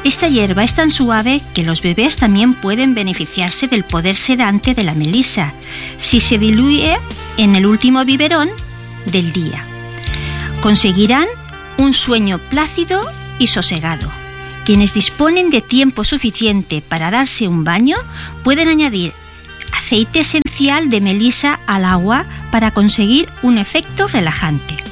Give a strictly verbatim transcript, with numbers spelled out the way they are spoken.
Esta hierba es tan suave que los bebés también pueden beneficiarse del poder sedante de la melisa si se diluye en el último biberón del día. Conseguirán un sueño plácido y sosegado. Quienes disponen de tiempo suficiente para darse un baño pueden añadir aceite esencial de melisa al agua para conseguir un efecto relajante.